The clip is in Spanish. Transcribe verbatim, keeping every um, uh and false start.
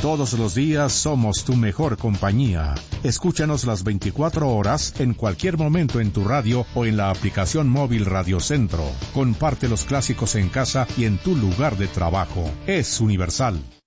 Todos los días somos tu mejor compañía. Escúchanos las veinticuatro horas en cualquier momento en tu radio o en la aplicación móvil Radio Centro. Comparte los clásicos en casa y en tu lugar de trabajo. Es Universal.